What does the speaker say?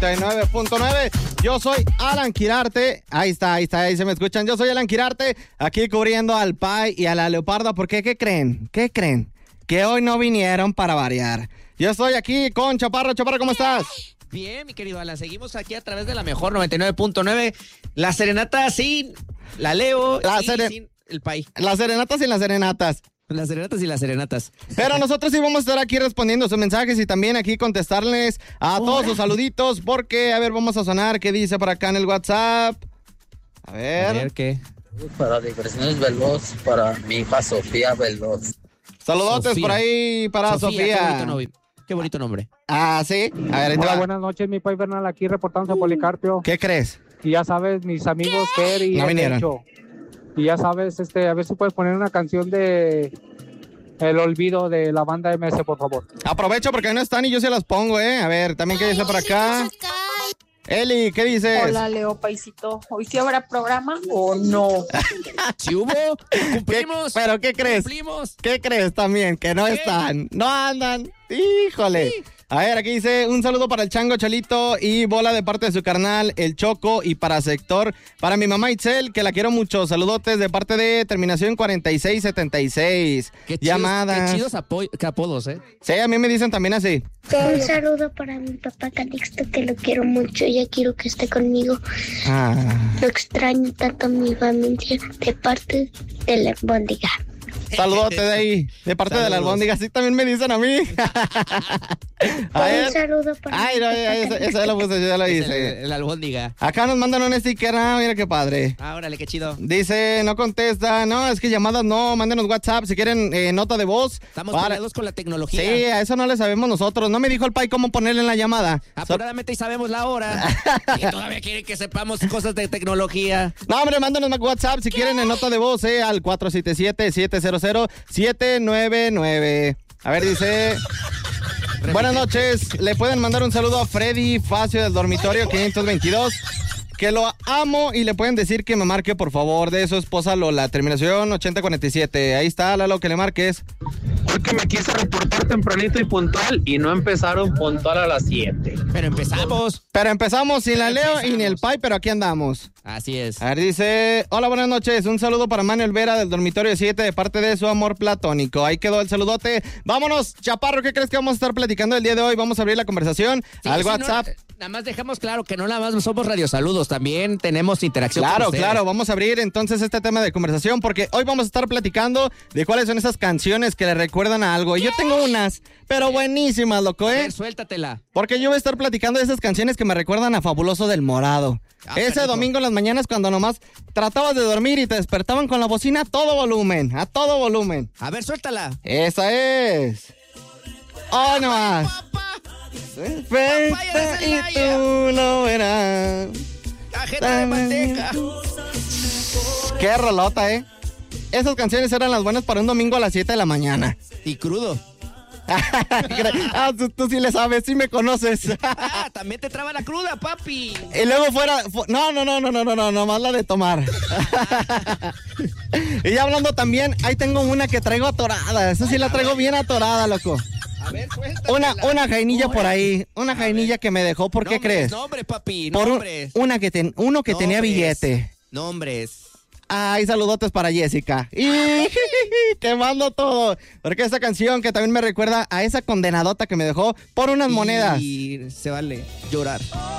99.9. Yo soy Alan Quirarte. Ahí se me escuchan. Yo soy Alan Quirarte, aquí cubriendo al Pai y a la Leoparda. Porque, ¿qué creen? Que hoy no vinieron para variar. Yo estoy aquí con Chaparro. Chaparro, ¿cómo estás? Bien, mi querido Alan, seguimos aquí a través de la mejor 99.9. La serenata sin la Leo sin el Pai. Las serenatas sin las serenatas. Las serenatas y las serenatas. Pero nosotros sí vamos a estar aquí respondiendo sus mensajes y también aquí contestarles a todos sus saluditos. Porque, a ver, vamos a sonar. ¿Qué dice por acá en el WhatsApp? A ver, ¿qué? Para Diversiones Veloz, para mi hija Sofía Veloz. Saludotes Sofía. por ahí para Sofía. Qué bonito nombre. Ah, sí. A ver, ahí te Hola, va. buenas noches, mi Pai Bernal, aquí reportándose a Policarpio. ¿Qué crees? Y ya sabes, mis amigos Fer y No vinieron. Hecho. Y ya sabes, a ver si puedes poner una canción de El Olvido de la banda MS, por favor. Aprovecho porque no están y yo se las pongo, A ver, también qué dice por acá. Eli, ¿qué dices? Hola, Leo Paisito. ¿Hoy sí habrá programa o no? ¿Sí hubo? ¿Cumplimos? ¿Pero qué crees? ¿Cumplimos? ¿Qué crees también? Que no están, no andan. Híjole. Sí. A ver, aquí dice un saludo para el Chango Chalito y bola de parte de su carnal, el Choco, y para Sector, para mi mamá Itzel, que la quiero mucho. Saludotes de parte de terminación 4676. Qué chidos, Llamadas. Qué chidos apodos, Sí, a mí me dicen también así. Un saludo para mi papá Calixto, que lo quiero mucho. Ya quiero que esté conmigo. Lo extraño tanto a mi familia de parte de la albóndiga. Saludote de ahí, de parte de la albóndiga. Sí, también me dicen a mí. A ver. Un saludo para Ay, mi no, papá eso Calixto. ya lo puse, ya lo hice. La albóndiga. Acá nos mandan un sticker, mira qué padre. Ah, órale, qué chido. Dice, no contesta, no, es que llamadas no, mándenos WhatsApp si quieren nota de voz. Estamos peleados con la tecnología. Sí, a eso no le sabemos nosotros. No me dijo el Pai cómo ponerle en la llamada. Apuradamente y sabemos la hora. Y todavía quieren que sepamos cosas de tecnología. No, hombre, mándenos WhatsApp si quieren en nota de voz, al 477-700-799. A ver, dice... Buenas noches, le pueden mandar un saludo a Freddy Facio del dormitorio 522, que lo amo, y le pueden decir que me marque por favor de su esposa Lola, terminación 8047. Ahí está, Lalo, que le marques. Porque me quise reportar tempranito y puntual y no empezaron puntual a las 7. Pero empezamos. Pero empezamos sin la Leo y ni el Pai, pero aquí andamos. Así es. A ver, dice, hola, buenas noches, un saludo para Manuel Vera del dormitorio 7 de parte de su amor platónico. Ahí quedó el saludote. Vámonos, Chaparro, ¿qué crees que vamos a estar platicando el día de hoy? Vamos a abrir la conversación al WhatsApp. No, nada más dejamos claro que no nada más somos radiosaludos, también tenemos interacción con ustedes. Claro, vamos a abrir entonces este tema de conversación porque hoy vamos a estar platicando de cuáles son esas canciones que le recuerdan a algo. Y yo tengo unas, pero buenísimas, loco, A ver, suéltatela. Porque yo voy a estar platicando de esas canciones que me recuerdan a Fabuloso del Morado. Ese carajo. domingo en las mañanas cuando nomás tratabas de dormir y te despertaban con la bocina a todo volumen, A ver, suéltala. Esa es. ¡Oh, no más! Perfecta y tú lo verás. Cajeta de manteca. ¡Qué rolota, Esas canciones eran las buenas para un domingo a las 7 de la mañana. Y crudo. Tú sí le sabes, sí me conoces. También te traba la cruda, papi. Y luego no, más la de tomar. Y ya hablando también, ahí tengo una que traigo atorada. Esa sí la traigo bien atorada, loco. A ver, suéltatela. Una jainilla por ahí. Una jainilla que me dejó, ¿por qué crees? Nombres, papi, Por nombres. uno que tenía billete. Nombres. Ay, saludotes para Jessica. Y quemando todo. Porque esa canción que también me recuerda a esa condenadota que me dejó por unas monedas. Y se vale llorar.